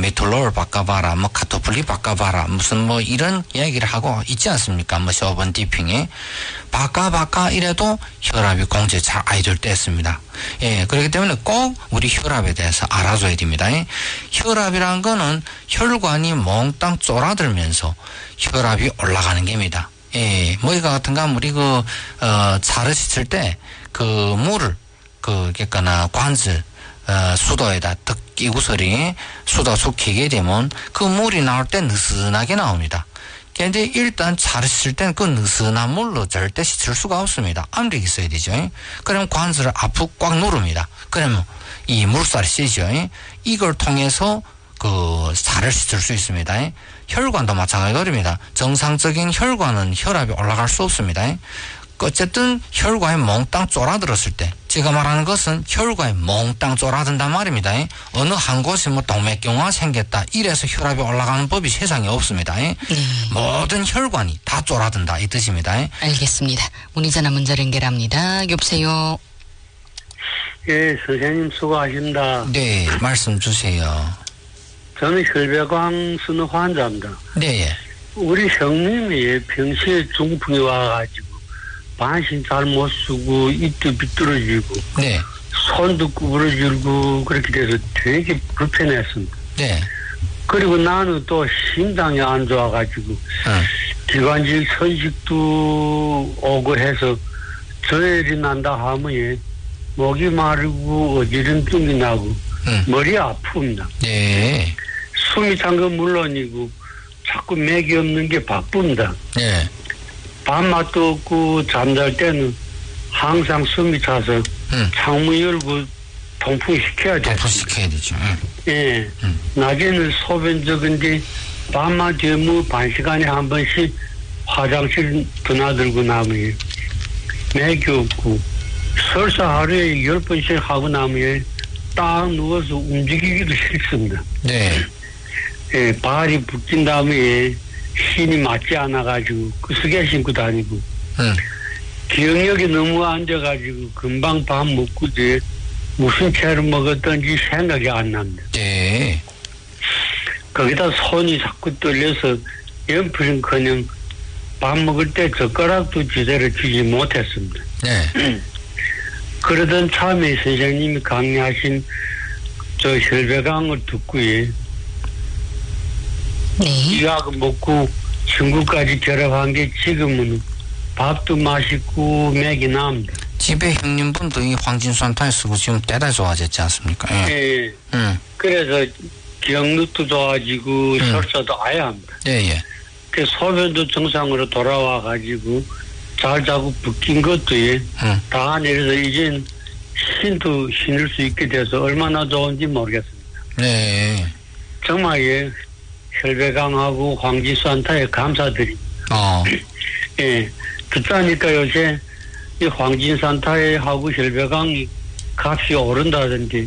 메톨롤 바꿔봐라, 뭐 카토플리 바꿔봐라, 무슨 뭐 이런 이야기를 하고 있지 않습니까? 뭐 쇼번 디핑에 바꿔 이래도 혈압이 공제 잘 아이들 뗐습니다. 예, 그렇기 때문에 꼭 우리 혈압에 대해서 알아줘야 됩니다. 혈압이란 거는 혈관이 몽땅 쫄아들면서 혈압이 올라가는 겁니다. 예, 뭐이가 같은가 우리 차를 씻을 때 물을 그러니까 관절 수도에다 딱 끼고서리 수도 숙이게 되면 그 물이 나올 때 느슨하게 나옵니다. 근데 일단 차를 씻을 때는 그 느슨한 물로 절대 씻을 수가 없습니다. 압력이 있어야 되죠. 그럼 관절을 앞으로 꽉 누릅니다. 그러면 이 물살이 세죠. 이걸 통해서 차를 씻을 수 있습니다. 혈관도 마찬가지입니다. 정상적인 혈관은 혈압이 올라갈 수 없습니다. 어쨌든 혈관이 몽땅 쫄아들었을 때, 제가 말하는 것은 혈관이 몽땅 쫄아든단 말입니다. 어느 한 곳에 뭐 동맥경화가 생겼다 이래서 혈압이 올라가는 법이 세상에 없습니다. 모든 혈관이 다 쫄아든다 이 뜻입니다. 알겠습니다. 문의전화 문자 연결합니다. 여보세요. 예, 선생님 수고하십니다. 네, 말씀 주세요. 저는 혈배광 쓰는 환자입니다. 네. 우리 형님이 평시에 중풍이 와가지고 반신 잘 못 쓰고 입도 비뚤어지고 네. 손도 구부러지고 그렇게 돼서 되게 불편했습니다. 네. 그리고 나는 또 심장이 안 좋아가지고 기관지 선식도 오고 해서 저혈이 난다 하면 목이 마르고 어지럼증이 나고 머리 아픕니다. 네. 숨이 찬 건 물론이고 자꾸 맥이 없는 게 바쁩니다. 네. 밥맛도 없고 잠잘 때는 항상 숨이 차서 창문 열고 통풍시켜야 돼요. 통풍시켜야 되죠. 예. 낮에는 소변 적은데 밤만 되면 반시간에 한 번씩 화장실 드나들고 나면 맥이 없고 설사 하루에 10번씩 하고 나면 딱 누워서 움직이기도 싫습니다. 네. 예, 발이 붓긴 다음에 신이 맞지 않아가지고 스게 신고 다니고 기억력이 너무 안 돼가지고 금방 밥 먹고 이제 무슨 채를 먹었던지 생각이 안 납니다. 네. 거기다 손이 자꾸 떨려서 연필은커녕 밥 먹을 때 젓가락도 제대로 쥐지 못했습니다. 네. 그러던 참에 선생님이 강의하신 저 혈배강을 듣고 네. 약을 먹고 친구까지 결합한 게 지금은 밥도 맛있고 맥이 납니다. 집에 형님분도 이 황진수한테 쓰고 지금 대단히 좋아졌지 않습니까? 예. 그래서 기억력도 좋아지고 설사도 아예 합니다. 예. 그 소변도 정상으로 돌아와가지고 잘 자고 붓긴 것도 다 내려서 이젠 신도 신을 수 있게 돼서 얼마나 좋은지 모르겠습니다. 네. 정말 혈배강하고 황진수한테 감사드립니다. 예, 듣자니까 요새 이 황진산타에 하고 혈배강이 값이 오른다든지